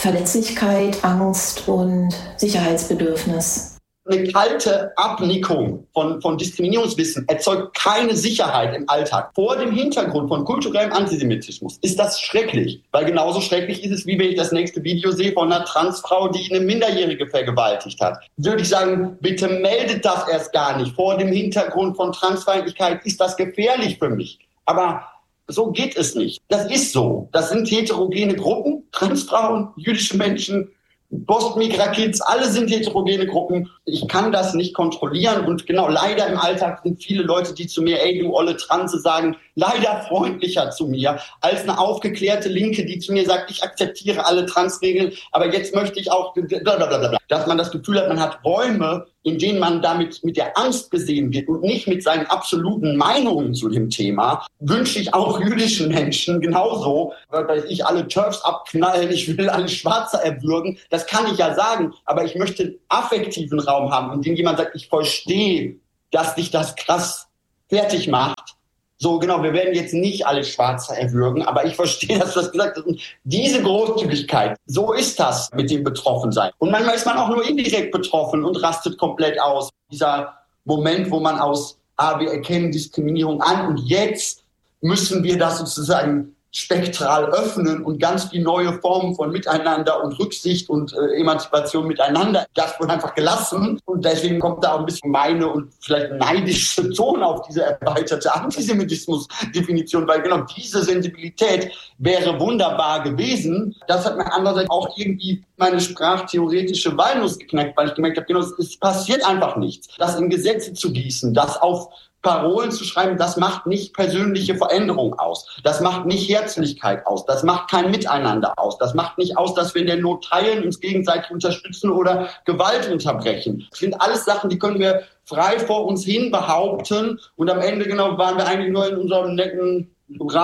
Verletzlichkeit, Angst und Sicherheitsbedürfnis. Eine kalte Abnickung von Diskriminierungswissen erzeugt keine Sicherheit im Alltag. Vor dem Hintergrund von kulturellem Antisemitismus ist das schrecklich. Weil genauso schrecklich ist es, wie wenn ich das nächste Video sehe von einer Transfrau, die eine Minderjährige vergewaltigt hat. Würde ich sagen, bitte meldet das erst gar nicht. Vor dem Hintergrund von Transfeindlichkeit ist das gefährlich für mich. Aber so geht es nicht. Das ist so. Das sind heterogene Gruppen, Transfrauen, jüdische Menschen, Post-Migra-Kids, alle sind heterogene Gruppen. Ich kann das nicht kontrollieren und genau, leider im Alltag sind viele Leute, die zu mir, ey, du olle Transe, sagen, leider freundlicher zu mir, als eine aufgeklärte Linke, die zu mir sagt, ich akzeptiere alle Transregeln, aber jetzt möchte ich auch, dass man das Gefühl hat, man hat Räume, in denen man damit mit der Angst gesehen wird und nicht mit seinen absoluten Meinungen zu dem Thema, wünsche ich auch jüdischen Menschen genauso, weil ich alle TERFs abknallen, ich will alle Schwarze erwürgen, das kann ich ja sagen, aber ich möchte einen affektiven Raum haben, in dem jemand sagt, ich verstehe, dass dich das krass fertig macht. So, genau, wir werden jetzt nicht alle Schwarze erwürgen, aber ich verstehe, dass du das gesagt hast. Und diese Großzügigkeit, so ist das mit dem Betroffensein. Und manchmal ist man auch nur indirekt betroffen und rastet komplett aus. Dieser Moment, wo man wir erkennen Diskriminierung an und jetzt müssen wir das sozusagen spektral öffnen und ganz die neue Formen von Miteinander und Rücksicht und Emanzipation miteinander, das wird einfach gelassen und deswegen kommt da auch ein bisschen meine und vielleicht neidische Ton auf diese erweiterte Antisemitismus-Definition, weil genau diese Sensibilität wäre wunderbar gewesen. Das hat mir andererseits auch irgendwie meine sprachtheoretische Walnuss geknackt, weil ich gemerkt habe, genau, es passiert einfach nichts. Das in Gesetze zu gießen, das auf Parolen zu schreiben, das macht nicht persönliche Veränderung aus. Das macht nicht Herzlichkeit aus. Das macht kein Miteinander aus. Das macht nicht aus, dass wir in der Not teilen, uns gegenseitig unterstützen oder Gewalt unterbrechen. Das sind alles Sachen, die können wir frei vor uns hin behaupten. Und am Ende genau waren wir eigentlich nur in unserem netten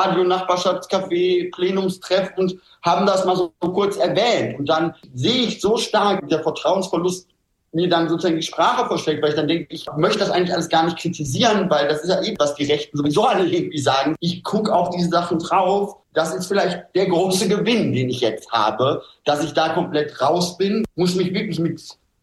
Radio-Nachbarschaftscafé, Plenumstreff und haben das mal so kurz erwähnt. Und dann sehe ich so stark der Vertrauensverlust mir dann sozusagen die Sprache vorschlägt, weil ich dann denke, ich möchte das eigentlich alles gar nicht kritisieren, weil das ist ja was die Rechten sowieso alle irgendwie sagen. Ich gucke auf diese Sachen drauf. Das ist vielleicht der große Gewinn, den ich jetzt habe, dass ich da komplett raus bin, muss mich wirklich mit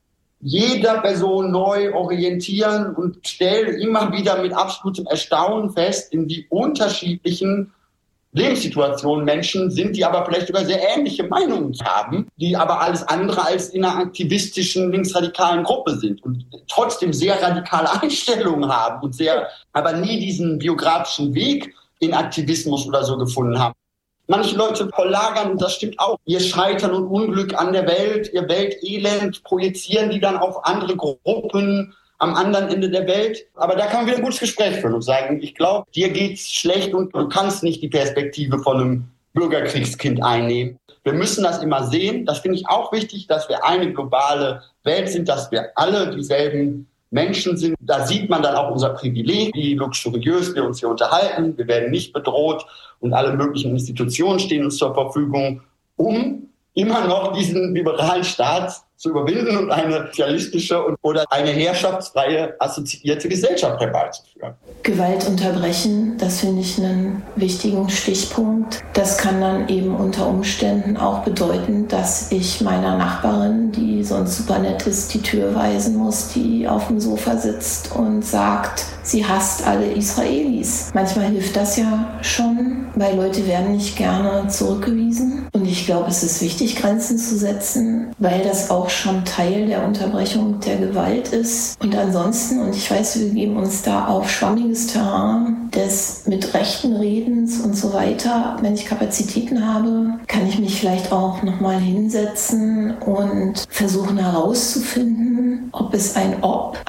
jeder Person neu orientieren und stelle immer wieder mit absolutem Erstaunen fest, in wie unterschiedlichen Lebenssituationen Menschen sind, die aber vielleicht sogar sehr ähnliche Meinungen haben, die aber alles andere als in einer aktivistischen, linksradikalen Gruppe sind und trotzdem sehr radikale Einstellungen haben und aber nie diesen biografischen Weg in Aktivismus oder so gefunden haben. Manche Leute verlagern, und das stimmt auch, ihr Scheitern und Unglück an der Welt, ihr Weltelend, projizieren die dann auf andere Gruppen am anderen Ende der Welt. Aber da kann man wieder ein gutes Gespräch führen und sagen, ich glaube, dir geht's schlecht und du kannst nicht die Perspektive von einem Bürgerkriegskind einnehmen. Wir müssen das immer sehen. Das finde ich auch wichtig, dass wir eine globale Welt sind, dass wir alle dieselben Menschen sind. Da sieht man dann auch unser Privileg, wie luxuriös wir uns hier unterhalten. Wir werden nicht bedroht und alle möglichen Institutionen stehen uns zur Verfügung, um immer noch diesen liberalen Staat zu überwinden und eine sozialistische oder eine herrschaftsfreie assoziierte Gesellschaft herbeizuführen. Gewalt unterbrechen, das finde ich einen wichtigen Stichpunkt. Das kann dann eben unter Umständen auch bedeuten, dass ich meiner Nachbarin, die sonst super nett ist, die Tür weisen muss, die auf dem Sofa sitzt und sagt, sie hasst alle Israelis. Manchmal hilft das ja schon, weil Leute werden nicht gerne zurückgewiesen. Und ich glaube, es ist wichtig, Grenzen zu setzen, weil das auch schon Teil der Unterbrechung der Gewalt ist. Und ansonsten, und ich weiß, wir geben uns da auf schwammiges Terrain des mit rechten Redens und so weiter. Wenn ich Kapazitäten habe, kann ich mich vielleicht auch nochmal hinsetzen und versuchen herauszufinden, ob es ein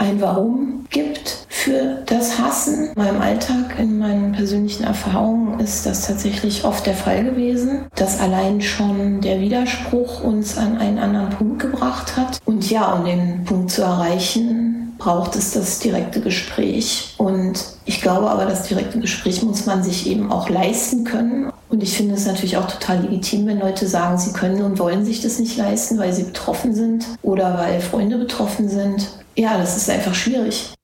Warum gibt für das Hassen. In meinem Alltag, in meinen persönlichen Erfahrungen ist das tatsächlich oft der Fall gewesen, dass allein schon der Widerspruch uns an einen anderen Punkt gebracht hat. Und ja, um den Punkt zu erreichen, braucht es das direkte Gespräch. Und ich glaube aber, das direkte Gespräch muss man sich eben auch leisten können. Und ich finde es natürlich auch total legitim, wenn Leute sagen, sie können und wollen sich das nicht leisten, weil sie betroffen sind oder weil Freunde betroffen sind. Ja, das ist einfach schwierig.